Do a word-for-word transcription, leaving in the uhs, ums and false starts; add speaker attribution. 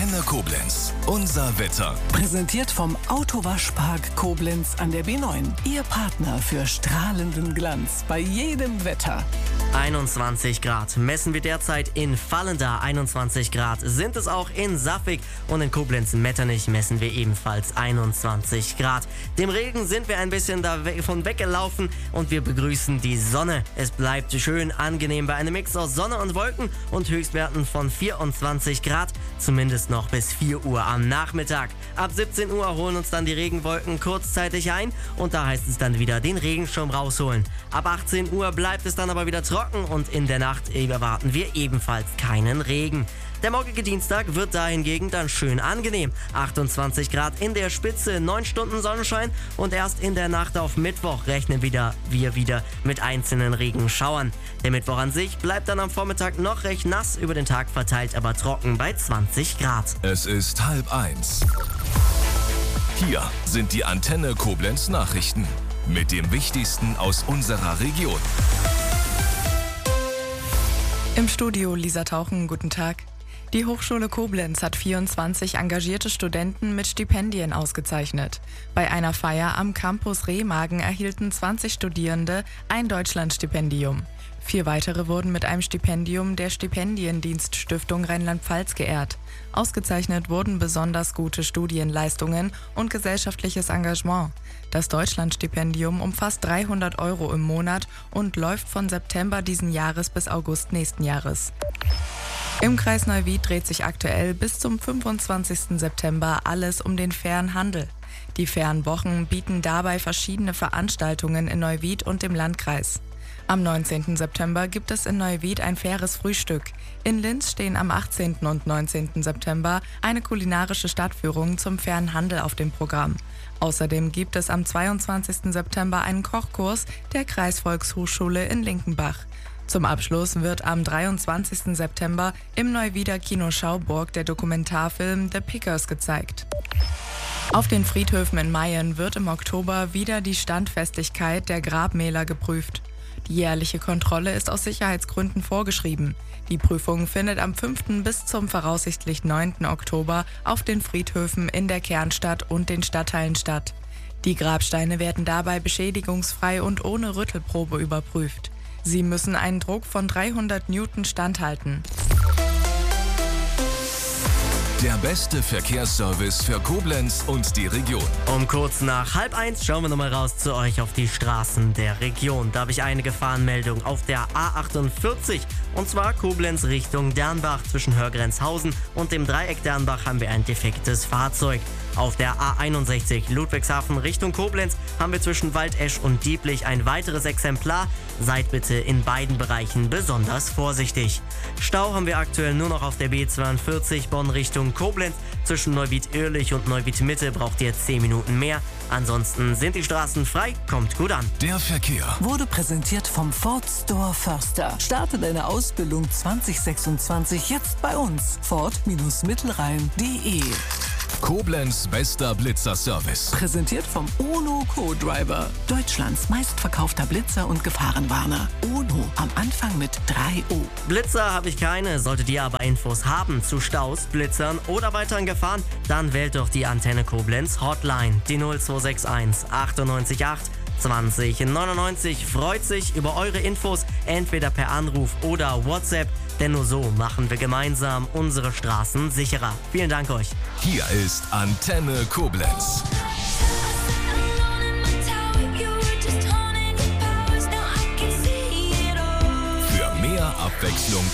Speaker 1: Antenne Koblenz. Unser Wetter.
Speaker 2: Präsentiert vom Autowaschpark Koblenz an der B neun. Ihr Partner für strahlenden Glanz bei jedem Wetter.
Speaker 3: einundzwanzig Grad messen wir derzeit in Vallendar. einundzwanzig Grad sind es auch in Saffig. Und in Koblenz-Metternich messen wir ebenfalls einundzwanzig Grad. Dem Regen sind wir ein bisschen davon weggelaufen und wir begrüßen die Sonne. Es bleibt schön angenehm bei einem Mix aus Sonne und Wolken und Höchstwerten von vierundzwanzig Grad. Zumindest noch bis vier Uhr am Nachmittag. Ab siebzehn Uhr holen uns dann die Regenwolken kurzzeitig ein und da heißt es dann wieder den Regenschirm rausholen. Ab achtzehn Uhr bleibt es dann aber wieder trocken und in der Nacht erwarten wir ebenfalls keinen Regen. Der morgige Dienstag wird da hingegen dann schön angenehm. achtundzwanzig Grad in der Spitze, neun Stunden Sonnenschein und erst in der Nacht auf Mittwoch rechnen wieder, wir wieder mit einzelnen Regenschauern. Der Mittwoch an sich bleibt dann am Vormittag noch recht nass, über den Tag verteilt aber trocken bei zwanzig Grad.
Speaker 1: Es ist halb eins. Hier sind die Antenne Koblenz Nachrichten mit dem Wichtigsten aus unserer Region.
Speaker 4: Im Studio Lisa Tauchen, guten Tag. Die Hochschule Koblenz hat vierundzwanzig engagierte Studenten mit Stipendien ausgezeichnet. Bei einer Feier am Campus Remagen erhielten zwanzig Studierende ein Deutschlandstipendium. Vier weitere wurden mit einem Stipendium der Stipendiendienststiftung Rheinland-Pfalz geehrt. Ausgezeichnet wurden besonders gute Studienleistungen und gesellschaftliches Engagement. Das Deutschlandstipendium umfasst dreihundert Euro im Monat und läuft von September diesen Jahres bis August nächsten Jahres. Im Kreis Neuwied dreht sich aktuell bis zum fünfundzwanzigsten September alles um den fairen Handel. Die fairen Wochen bieten dabei verschiedene Veranstaltungen in Neuwied und dem Landkreis. Am neunzehnten September gibt es in Neuwied ein faires Frühstück. In Linz stehen am achtzehnten und neunzehnten September eine kulinarische Stadtführung zum fairen Handel auf dem Programm. Außerdem gibt es am zweiundzwanzigsten September einen Kochkurs der Kreisvolkshochschule in Linkenbach. Zum Abschluss wird am dreiundzwanzigsten September im Neuwieder Kino Schauburg der Dokumentarfilm The Pickers gezeigt. Auf den Friedhöfen in Mayen wird im Oktober wieder die Standfestigkeit der Grabmäler geprüft. Die jährliche Kontrolle ist aus Sicherheitsgründen vorgeschrieben. Die Prüfung findet am fünften bis zum voraussichtlich neunten Oktober auf den Friedhöfen in der Kernstadt und den Stadtteilen statt. Die Grabsteine werden dabei beschädigungsfrei und ohne Rüttelprobe überprüft. Sie müssen einen Druck von dreihundert Newton standhalten.
Speaker 1: Der beste Verkehrsservice für Koblenz und die Region.
Speaker 3: Um kurz nach halb eins schauen wir nochmal raus zu euch auf die Straßen der Region. Da habe ich eine Gefahrenmeldung auf der A achtundvierzig und zwar Koblenz Richtung Dernbach. Zwischen Hörgrenzhausen und dem Dreieck Dernbach haben wir ein defektes Fahrzeug. Auf der A einundsechzig Ludwigshafen Richtung Koblenz haben wir zwischen Waldesch und Dieblich ein weiteres Exemplar. Seid bitte in beiden Bereichen besonders vorsichtig. Stau haben wir aktuell nur noch auf der B zweiundvierzig Bonn Richtung Koblenz. Zwischen Neuwied-Oerlich und Neuwied-Mitte braucht ihr zehn Minuten mehr. Ansonsten sind die Straßen frei, kommt gut an.
Speaker 1: Der Verkehr
Speaker 2: Wurde präsentiert vom Ford Store Förster. Starte deine Ausbildung zwanzig sechsundzwanzig jetzt bei uns. Ford Mittelrhein punkt de.
Speaker 1: Koblenz bester Blitzer-Service.
Speaker 2: Präsentiert vom UNO Co-Driver. Deutschlands meistverkaufter Blitzer und Gefahrenwarner. UNO am Anfang mit drei O.
Speaker 3: Blitzer habe ich keine, solltet ihr aber Infos haben zu Staus, Blitzern oder weiteren Gefahren, dann wählt doch die Antenne Koblenz Hotline, die null zwei sechs eins achtundneunzig acht zwanzig neunundneunzig. Freut sich über eure Infos, entweder per Anruf oder WhatsApp, denn nur so machen wir gemeinsam unsere Straßen sicherer. Vielen Dank euch.
Speaker 1: Hier ist Antenne Koblenz. Für mehr Abwechslung